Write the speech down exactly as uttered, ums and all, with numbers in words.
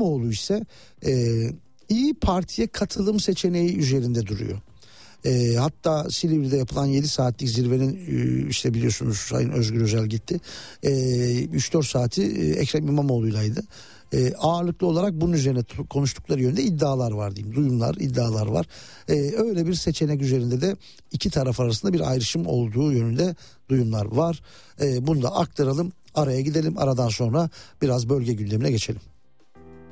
İmamoğlu ise e, İYİ Parti'ye katılım seçeneği üzerinde duruyor. E, hatta Silivri'de yapılan yedi saatlik zirvenin e, işte biliyorsunuz Sayın Özgür Özel gitti. E, üç dört saati e, Ekrem İmamoğlu'ylaydı. E, ağırlıklı olarak bunun üzerine konuştukları yönde iddialar var diyeyim. Duyumlar, iddialar var. E, öyle bir seçenek üzerinde de iki taraf arasında bir ayrışım olduğu yönünde duyumlar var. E, bunu da aktaralım. Araya gidelim. Aradan sonra biraz bölge gündemine geçelim.